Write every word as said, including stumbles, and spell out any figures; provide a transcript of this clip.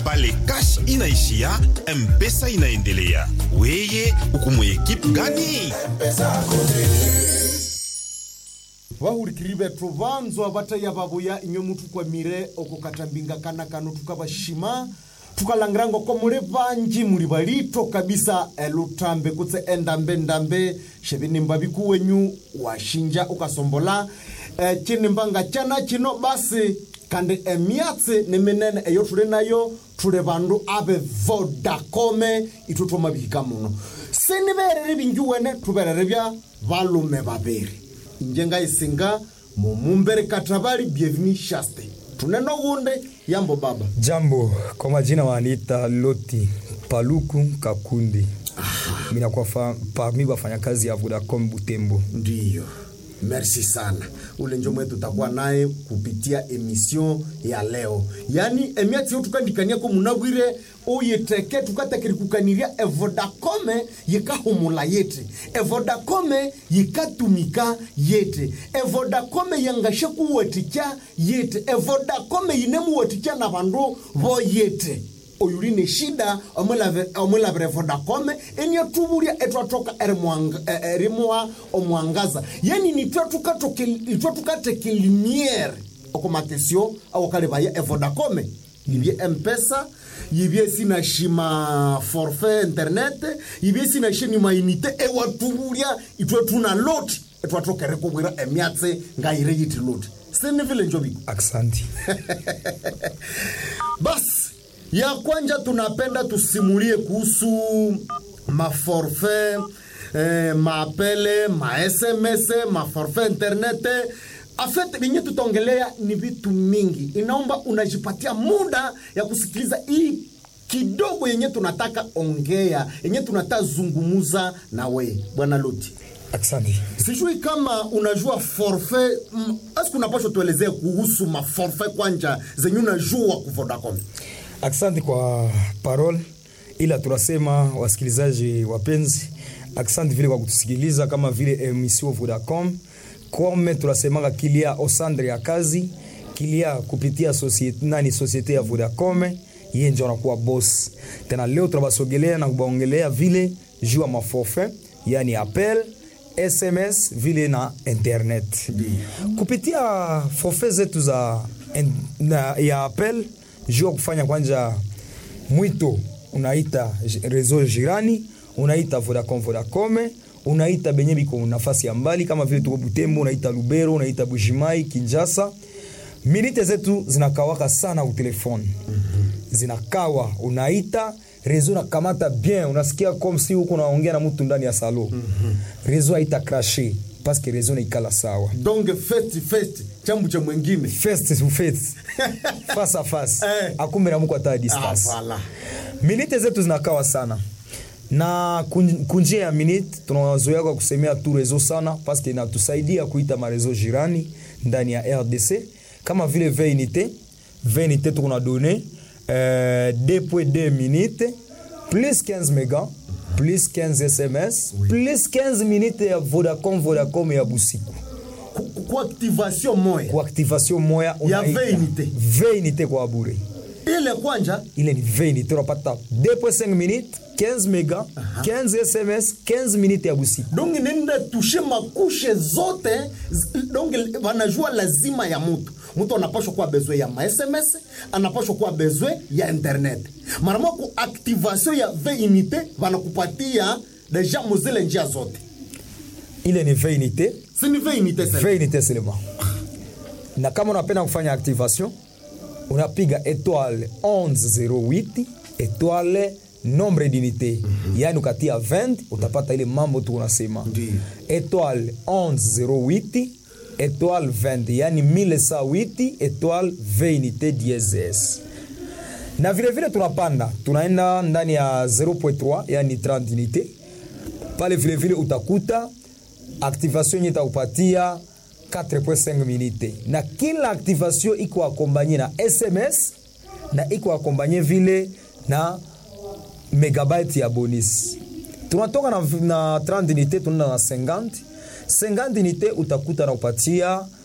pale cash inaishia, M-Pesa inaendelea. Weye uko mu equipe gani? Wahurikiribe tuvanzo abataya babuya inyo mutu kwa mire okukatambinga kana kanu tukabashima tukalangrango ko muri banji muri balito kabisa elutambe kutse endambe ndambe shebini mbabiku wenyu washinja ukasombola e, chini mbanga chana chino basi kande emiatse nemenene eyo tule nayo tule bandu abe Vodacom itutoma bihika muno siniberere binjuwene tuberere bya balume babiri njenga isinga mumumbere katabali bienvenue shaste tuneno gunde yambo baba jambo kwa majina wanita Loti Paluku Kakundi. Mina kwa fa, parmi wafanyakazi ya Vodacom Butembo. Ndiyo, merci sana. Ule njo mwetu tutakuwa naye kupitia emission ya leo. Yani emiati yo tukandikania ko munagwire oyeteke tukatakiri kukaniria e Vodacom yekahumula yete. E Vodacom yekatumika yete. E Vodacom yangashe kuwaticha yete. E Vodacom yinemu waticha na bandu vo yete. Oyuline shida omwela bre Vodacom enyo tuburia etwatoka erimwanga erimwa omwangaza yani ni twatuka toke twatuka teke lumière okomakesio awokale baya e Vodacom yibye M-Pesa yibye sina shima forfait internet yibye sina shima unité e watuburia itwatuna lot etwatoka rekobwira emiatse ngaire yiti lot sene vile njobi Aksanti. Bas ya kwanja tunapenda tusimulie kuhusu ma forfait, eh, ma apele, ma S M S, ma forfait internet. Afete binye tutongelea ni vitu mingi. Inaomba unajipatia muda ya kusikiliza hii kidogo yenye tunataka ongea, yenye tunataka zungumuza na we. Bwana Loti. Aksanti. Sijui kama unajua forfait, asko unapaswa tuelezea kuhusu ma forfait kwanja zenye unajua ku Vodacom. Aksanti kwa parole, ila tunasema wasikilizaji wapenzi, aksanti vile kwa kutusikiliza kama vile emission Vodacom, kome tunasema kilia osandre ya kazi, kilia kupitia societe nani societe ya Vodacom, yeye ndio anakuwa boss. Tena leo tunabasogelea na kubaongelea vile jua ma forfait, yani appel, S M S vile na internet. Kupitia forfait zetu za en, na, ya appel jua kufanya kwanja mwito unaita rezo jirani, unaita Vodacom Vodacom, unaita benye biko nafasi ya mbali kama vile tuko Butembo, unaita Lubero, unaita Bujimai, Kinshasa. Minute zetu zinakawaka sana ku telefone. Mm-hmm. Zinakawa unaita rezo na kamata bien, unasikia comme si uko naongea na mtu ndani ya salo. Mm-hmm. Rezo haita crasher parce que rezo na ikala sawa. Donc festi festi chambu cha mwingine face to face face à face eh. Akumbe na mko ata distance. Ah, voilà. Minute zetu zinakawa sana na kunjia ya minute tunawazoea kwa kusemea tu rezo sana parce que inatusaidia kuita marezo jirani ndani ya R D C kama vile vingt unité vingt unité tukuna donner euh deux virgule deux minutes plus quinze mégas plus quinze S M S, oui. Plus quinze minutes ya Vodacom Vodacom ya busiku. Kwa activation moya. Kwa activation moya ya vingt unité. vingt unité kwa bure. Ile kwanja ile ni vingt unité unapata deux virgule cinq minutes, quinze mégas, uh-huh. quinze S M S, quinze minutes ya busiku. Donc nenda toucher makushe zote, donc wanajua lazima ya mtu. Mtu anapaswa kuwa besoin ya ma S M S, anapaswa kuwa besoin ya internet. Mara moja ku activation ya vingt unité wanakupatia deja mozile njia zote. Ile ni vingt unité. Si ni vingt unité seulement. vingt unité seulement. Na kama unapenda kufanya activation, unapiga étoile onze zéro huit, étoile nombre d'unité. Mm-hmm. Yani ukatia vingt, utapata ile mambo tu unasema. Ndiyo. Étoile onze zéro huit, étoile vingt, yani mille cent huit, étoile vingt unité dièse. Na vile vile tunapanda, tunaenda ndani ya zéro virgule trois, yani trente unité. Pale vile vile utakuta activation yenye itakupatia quatre virgule cinq minutes. Na kila activation iko accompagné na S M S na iko accompagné vile na megabyte ya bonus. Tunatoka na, na trente unité tunaenda na cinquante. cinquante unité utakuta na upatia